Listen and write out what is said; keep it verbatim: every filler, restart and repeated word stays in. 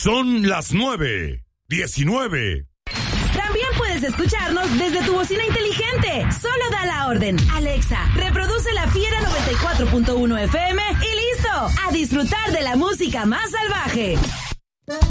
Son las nueve, diecinueve. También puedes escucharnos desde tu bocina inteligente. Solo da la orden. Alexa, reproduce La Fiera noventa y cuatro punto uno F M y listo. A disfrutar de la música más salvaje.